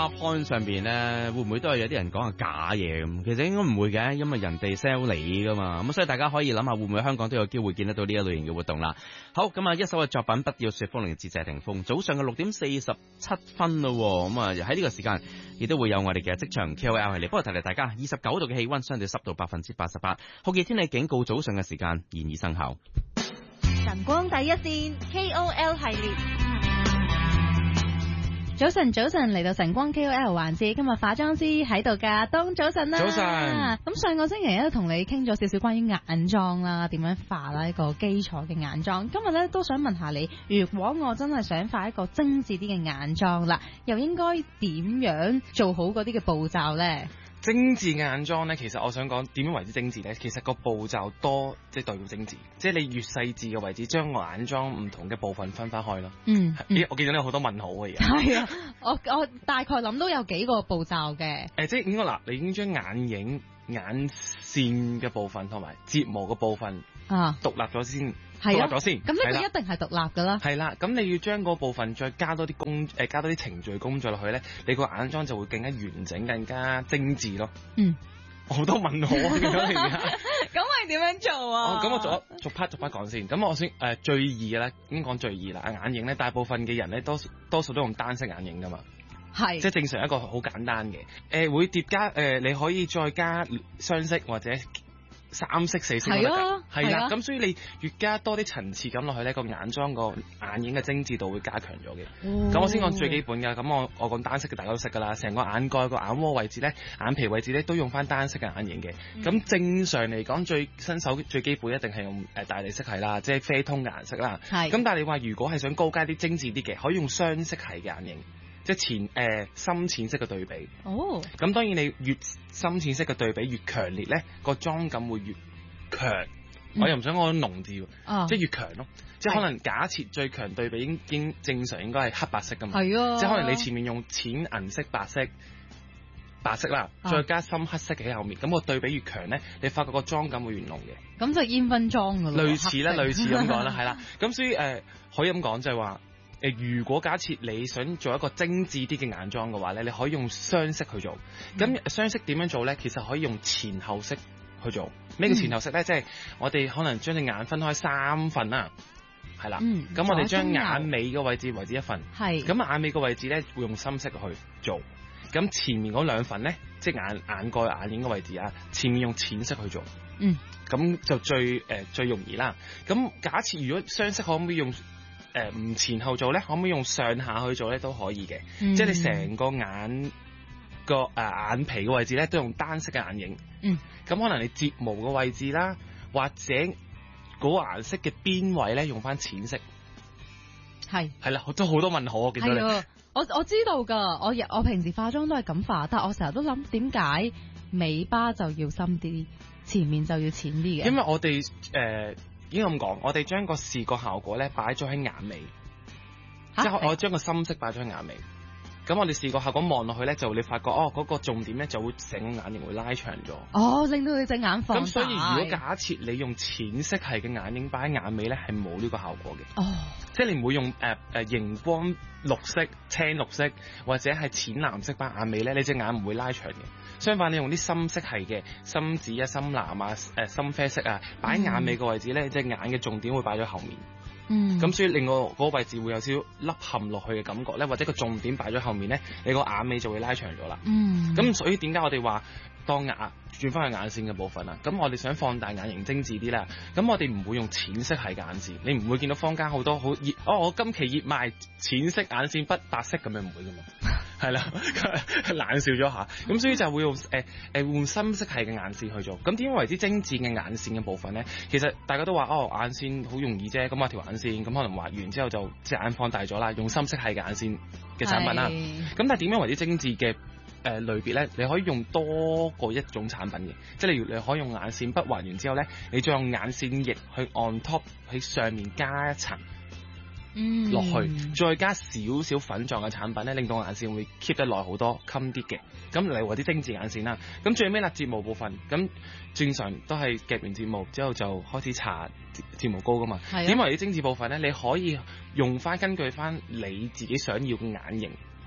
point 上邊咧，會唔會都係有啲人講係假嘢咁？其實應該唔會嘅，因為人哋 sell 你噶嘛。咁所以大家可以諗下，會唔會香港都有機會見得到呢一類型嘅活動啦？好，咁啊，一首嘅作品《不要說風鈴》，致謝霆鋒。早上嘅6:47咯，咁啊喺呢個時間亦都會有我哋嘅職場 KOL 系列。不過提提大家，29度嘅氣溫，相對濕度88%，酷熱天氣警告早上嘅時間現已生效。 晨光第一線 KOL 系列。 早晨，嚟到晨光 KOL 環節，今日化妝師喺度㗎，當早晨啦。 早晨。 咁上個星期咧同你傾咗少少關於眼妝啦，點樣化啦一個基礎嘅眼妝。今日咧都想問下你，如果我真係想化一個精緻啲嘅眼妝啦，又應該點樣做好嗰啲嘅步驟咧？ 精緻嘅眼妝咧，其實我想講點樣為之精緻咧？其實個步驟多，即係代表精緻。即係你越細緻嘅位置，將個眼妝唔同嘅部分分開咯。咦，我見到你有好多問號嘅而家。 係啊，我大概諗到有幾個步驟嘅。 即係應該嗱，你已經將眼影、眼線嘅部分同埋睫毛嘅部分獨立咗先。獨立咗先， 咁呢個一定係獨立噶啦。係啦，咁你要將嗰部分再加多啲加多啲程序工作落去咧，你個眼妝就會更加完整、更加精緻咯。好多問號啊！ 咁係點樣做啊？ 咁我逐 part 講先。咁我先最易嘅咧，已經講最易啦。眼影咧，大部分嘅人咧多數都用單色眼影噶嘛。係。即係正常一個好簡單嘅。會疊加你可以再加雙色或者3色4色都得㗎。係啦，咁所以你越加多啲層次感落去咧，個眼妝個眼影嘅精緻度會加強咗嘅。咁我先講最基本㗎，咁我講單色嘅大家都識㗎啦，成個眼蓋個眼窩位置咧、眼皮位置咧都用翻單色嘅眼影嘅。咁正常嚟講，新手最基本一定係用大地色系啦，即係啡通嘅顏色啦。係。咁但係你話如果係想高階啲精緻啲嘅，可以用雙色系嘅眼影。即係深淺色嘅對比。咁當然你越深淺色嘅對比越強烈咧，個妝感會越強。我又唔想講濃字，即係越強咯。即係可能假設最強對比應正常應該係黑白色㗎嘛。係啊。即係可能你前面用淺銀色、白色啦，再加深黑色嘅喺後面，咁個對比越強咧，你發覺個妝感會越濃嘅。咁就煙燻妝㗎啦。類似咁講啦，係啦。咁所以可以咁講就係話。如果假設你想做一個精緻啲嘅眼妝嘅話咧，你可以用雙色去做。咁雙色點樣做咧？其實可以用前後色去做。咩叫前後色咧？即係我哋可能將隻眼分開3份啦，係啦。咁我哋將眼尾嘅位置為之一份。係。咁眼尾嘅位置咧會用深色去做。咁前面嗰2份咧，即係眼蓋、眼影嘅位置啊，前面用淺色去做。咁就最容易啦。咁假設如果雙色可唔可以用？唔前後做咧，可唔可以用上下去做咧？都可以嘅。即係你成個眼眼皮嘅位置咧，都用單色嘅眼影。咁可能你睫毛嘅位置啦，或者嗰個顏色嘅邊位咧，用翻淺色。係啦，都好多問號啊！見到你。 我知道噶，我平時化妝都係咁化，但係我成日都諗點解尾巴就要深啲，前面就要淺啲嘅？ 因為我哋應該咁講，我哋將個視覺效果咧擺咗喺眼尾，即係我將個深色擺咗喺眼尾。咁我哋視覺效果望落去咧，就你發覺嗰個重點咧就會成個眼型會拉長咗。令到你隻眼放大。咁所以如果假設你用淺色系嘅眼影擺喺眼尾咧，係冇呢個效果嘅。即係你唔會用熒光綠色、青綠色或者係淺藍色擺眼尾咧，你隻眼唔會拉長嘅。相反，你用啲深色系嘅深紫啊、深藍啊、深啡色啊，擺喺眼尾個位置咧，隻眼嘅重點會擺咗後面。咁所以令我嗰個位置會有少少凹陷落去嘅感覺咧，或者個重點擺咗後面咧，你個眼尾就會拉長咗啦。咁所以點解我哋話當轉翻去眼線嘅部分啊？咁我哋想放大眼型精緻啲啦，咁我哋唔會用淺色系嘅眼線，你唔會見到坊間好多好熱我今期熱賣淺色眼線筆白色咁樣，唔會噶嘛。係啦，冷笑咗下，咁所以就會用換深色系嘅眼線去做。咁點樣為之精緻嘅眼線嘅部分咧？其實大家都話眼線好容易啫，咁畫條眼線，咁可能畫完之後就隻眼放大咗啦，用深色系嘅眼線嘅產品啦。咁但係點樣為之精緻嘅類別咧？你可以用多過一種產品嘅，即係例如你可以用眼線筆畫完之後咧，你再用眼線液去 on top 喺上面加一層。落去，再加少少粉狀嘅產品咧，令到眼線會 keep 得耐好多，襟啲嘅。咁嚟為啲精緻眼線啦。咁最尾啦，睫毛部分，咁正常都係夾完睫毛之後就開始搽睫毛膏噶嘛。點為啲精緻部分咧？你可以用翻根據翻你自己想要嘅眼型去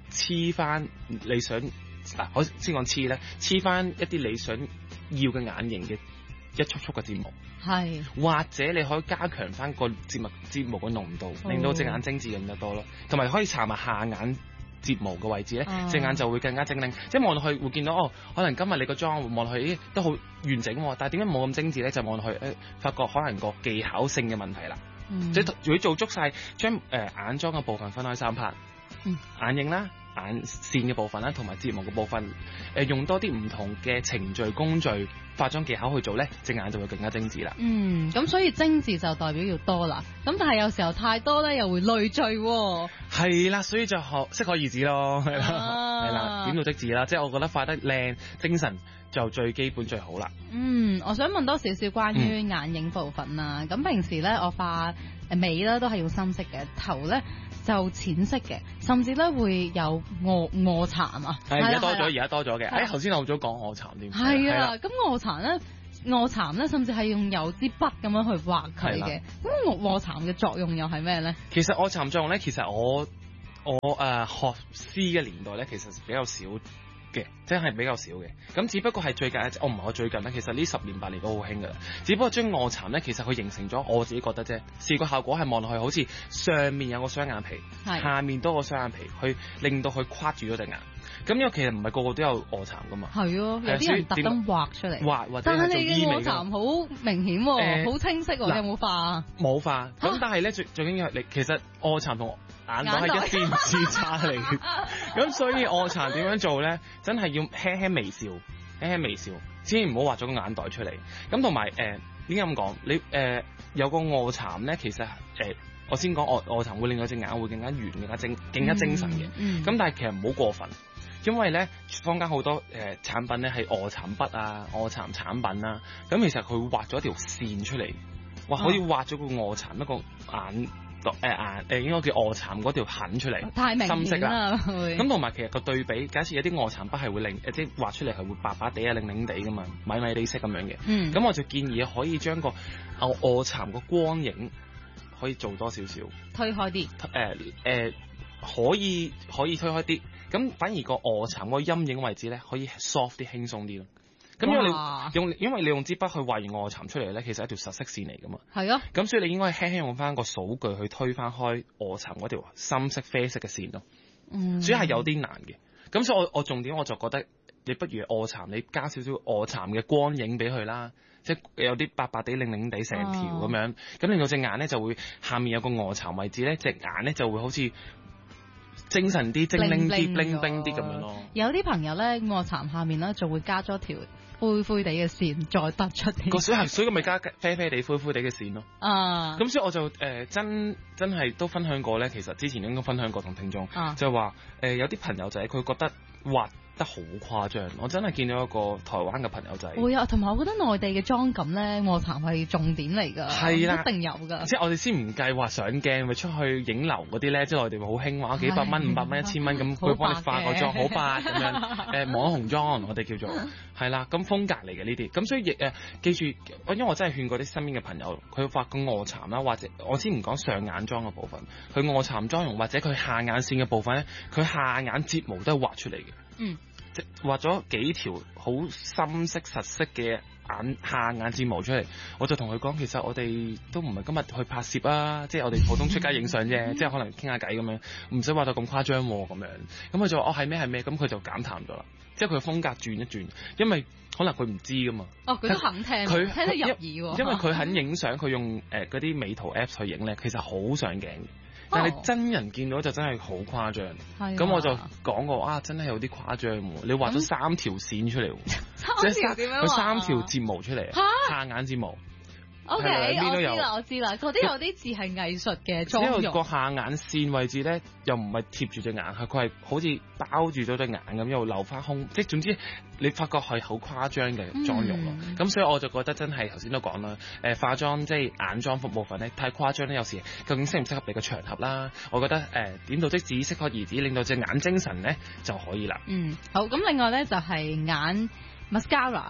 黐翻你想我先講黐咧，黐翻一啲你想要嘅眼型嘅一束束嘅睫毛， 係或者你可以加強翻個睫毛嘅濃度，令到隻眼精緻更加多咯，同埋可以搽埋下眼睫毛嘅位置咧，隻眼就會更加精靈。即係望落去會見到可能今日你個妝望落去都好完整喎，但係點解冇咁精緻咧？就望落去發覺可能個技巧性嘅問題啦。即係如果做足晒，將眼妝嘅部分分開3 part，眼影啦、眼線嘅部分啦，同埋睫毛嘅部分，用多啲唔同嘅程序工序、化妝技巧去做咧，隻眼就會更加精緻啦。 咁所以精緻就代表要多啦。咁但係有時候太多咧，又會累贅喎。 係啦，所以就適可而止咯，係啦，點到即止啦。即係我覺得化得靚、精神就最基本最好啦。 我想問多少少關於眼影部分啦。咁平時咧，我化尾咧都係用深色嘅，頭咧就淺色嘅，甚至咧會有臥蠶啊。 係而家多咗嘅。頭先我早講臥蠶添。 係啊，咁臥蠶咧，甚至係用油支筆咁樣去畫佢嘅。咁臥蠶嘅作用又係咩咧？ 其實臥蠶作用咧，其實我學師嘅年代咧，其實比較少嘅，真係比較少嘅。咁只不過係最近，我唔係我最近咧，其實呢10年8年都好興噶啦。只不過將臥蠶咧，其實佢形成咗，我自己覺得啫，視覺效果係望落去好似上面有個雙眼皮，下面多個雙眼皮，去令到佢框住咗隻眼。咁因為其實唔係個個都有臥蠶噶嘛。係有啲人特登畫出嚟。畫但係你嘅臥蠶好明顯喎，好清晰喎，你有冇化啊？ 冇化。咁但係咧最緊要係你其實臥蠶同眼袋係一線之差嚟嘅，咁所以臥蠶點樣做咧？真係要輕輕微笑，千祈唔好畫咗個眼袋出嚟。咁同埋點解咁講？你有個臥蠶咧，其實我先講臥蠶會令到隻眼會更加圓、更加精神嘅。咁但係其實唔好過分，因為咧坊間好多產品咧係臥蠶筆啊、臥蠶產品啦，咁其實佢會畫咗一條線出嚟，可以畫咗個臥蠶一個眼。應該叫臥蠶嗰條痕出嚟， 太明顯深色啦。 咁同埋其實個對比，假設有啲臥蠶筆係會令即係畫出嚟係會白白地啊、靚靚地噶嘛，米米地色咁樣嘅。咁我就建議可以將個臥蠶個光影可以做多少少， 推開啲。 可以推開啲，咁反而個臥蠶個陰影位置咧可以 soft 啲、輕鬆啲咯。咁因為你用支筆去畫完臥蠶出嚟咧，其實係一條實色線嚟噶嘛。係啊。咁所以你應該輕輕用翻個數據去推翻開臥蠶嗰條深色啡色嘅線咯。所以係有啲難嘅。咁所以我重點我就覺得，你不如臥蠶你加少少臥蠶嘅光影俾佢啦，即係有啲白白地、靚靚地成條咁樣，咁令到隻眼咧就會下面有個臥蠶位置咧，隻眼咧就會好似精神啲、精靈啲、bling bling啲咁樣咯。 有啲朋友咧臥蠶下面咧就會加咗條灰灰地嘅線，再突出啲。個所以咪加啡啡地、灰灰地嘅線咯。咁所以我就真係都分享過咧，其實之前應該分享過同聽眾，就係話有啲朋友仔佢覺得畫得好誇張，我真係見到一個台灣嘅朋友仔。會啊， 同埋我覺得內地嘅妝感咧，臥蠶係重點嚟㗎，係啦，一定有㗎。 即係我哋先唔計話上鏡，咪出去影樓嗰啲咧，即係內地好興話幾百蚊、500蚊、1000蚊咁，佢幫你化個妝好白咁樣，網紅妝我哋叫做係啦，咁風格嚟嘅呢啲。咁所以亦記住，因為我真係勸過啲身邊嘅朋友，佢畫個臥蠶啦，或者我先唔講上眼妝嘅部分，佢臥蠶妝容或者佢下眼線嘅部分咧，佢下眼睫毛都係畫出嚟嘅。即畫咗幾條好深色實色嘅下眼睫毛出嚟，我就同佢講，其實我哋都唔係今日去拍攝啊，即係我哋普通出街影相啫，即係可能傾下偈咁樣，唔使畫到咁誇張咁樣。咁佢就話係咩，咁佢就減淡咗啦，即係佢風格轉一轉，因為可能佢唔知噶嘛。佢都肯聽，佢聽得入耳喎。因為佢肯影相，佢用嗰啲美圖 Apps 去影咧，其實好上鏡。但係真人見到就真係好誇張，咁我就講過真係有啲誇張喎！你畫咗3條線出嚟，佢3條睫毛出嚟，下眼睫毛。 OK，我知啦，嗰啲有啲字係藝術嘅妝容。因為個下眼線位置咧，又唔係貼住隻眼，佢係好似包住咗隻眼咁，又留翻空，即係總之你發覺係好誇張嘅妝容咯。咁所以我就覺得真係頭先都講啦，化妝即係眼妝服部分咧太誇張咧，有時究竟適唔適合你個場合啦？我覺得點到即止，適可而止，令到隻眼精神咧就可以啦。 好，咁另外咧就係眼 mascara。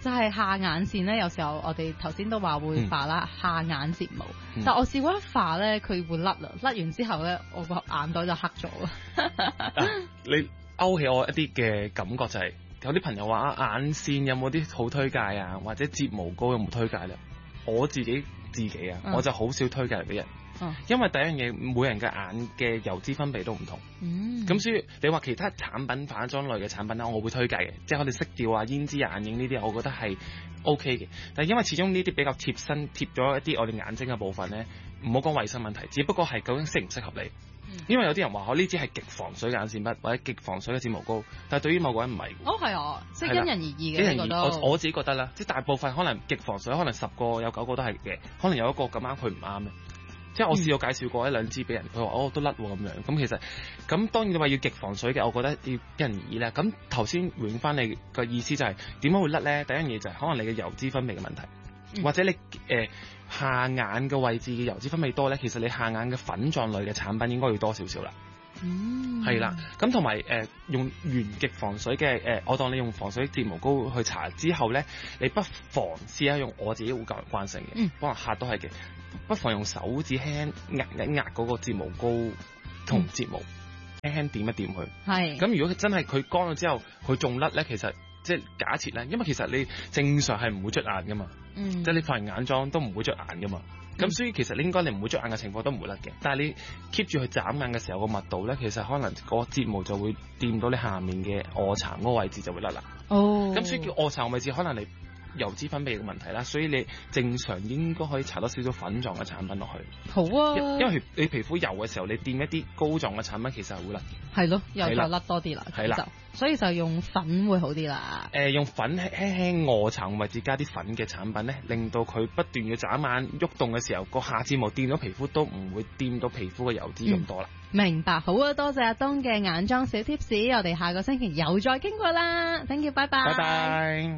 就係下眼線咧，有時候我哋頭先都話會化啦，下眼睫毛。但我試過一化咧，佢會甩啦，甩完之後咧，我個眼袋就黑咗啦。 你勾起我一啲嘅感覺就係、有啲朋友話眼線有冇啲好推介啊，或者睫毛膏有冇推介咧？我自己啊，我就好少推介嚟俾人。因為第一樣嘢，每人嘅眼嘅油脂分泌都唔同，咁所以你話其他產品化妝類嘅產品咧，我會推介嘅，即係我哋色調啊、胭脂眼影呢啲，我覺得係 OK 嘅。但係因為始終呢啲比較貼身，貼咗一啲我哋眼睛嘅部分咧，唔好講衞生問題，只不過係究竟適唔適合你。因為有啲人話我呢支係極防水嘅眼線筆或者極防水嘅睫毛膏，但係對於某個人唔係。 係啊，即係因人而異嘅。 因人而異，我自己覺得啦，即係大部分可能極防水，可能10個有9個都係嘅，可能有一個咁啱佢唔啱咧。即係我試過介紹過一兩支俾人，佢話都甩喎咁樣。咁其實咁當然你話要極防水嘅，我覺得要因人而異啦。咁頭先回應翻你嘅意思就係點解會甩咧？第一樣嘢就係可能你嘅油脂分泌嘅問題，或者你下眼嘅位置嘅油脂分泌多咧，其實你下眼嘅粉狀類嘅產品應該要多少少啦。係啦，咁同埋用原極防水嘅我當你用防水睫毛膏去搽之後咧，你不妨試下用我自己好慣性嘅，可能客都係嘅，不妨用手指輕輕壓一壓嗰個睫毛膏同睫毛，輕輕點一點佢。係。咁如果真係佢乾咗之後，佢仲甩咧，其實即係假設咧，因為其實你正常係唔會捽眼噶嘛，即係你化完眼妝都唔會捽眼噶嘛。咁所以其實你應該你唔會捽眼嘅情況都唔會甩嘅，但係你 keep 住去眨眼嘅時候個密度咧，其實可能個睫毛就會掂到你下面嘅臥蠶嗰個位置就會甩啦。咁所以叫臥蠶位置可能你油脂分泌嘅問題啦，所以你正常應該可以搽多少少粉狀嘅產品落去。好啊，因為你皮膚油嘅時候，你掂一啲膏狀嘅產品其實係會甩嘅。係咯，又再甩多啲啦。係啦，所以就用粉會好啲啦。用粉輕輕臥蠶位置加啲粉嘅產品咧，令到佢不斷嘅眨眼喐動嘅時候，個下睫毛掂到皮膚都唔會掂到皮膚嘅油脂咁多啦。明白，好啊，多謝阿東嘅眼妝小貼士，我哋下個星期又再傾過啦。Thank you，拜拜。拜拜。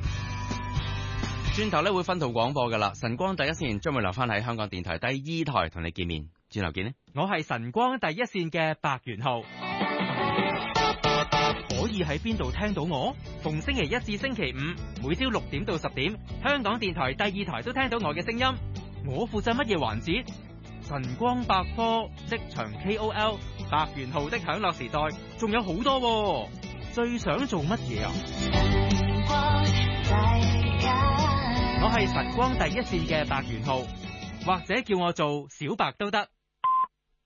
轉頭咧會分途廣播噶啦，晨光第一線將會留翻喺香港電台第2台同你見面，轉頭見呢。 我係晨光第一線嘅白元浩，可以喺邊度聽到我？逢星期一至星期五，每朝6點到10點，香港電台第2台都聽到我嘅聲音。我負責乜嘢環節？晨光百科、職場 KOL、白元浩的享樂時代，仲有好多喎。最想做乜嘢啊？我係晨光第一線嘅白元浩，或者叫我做小白都得。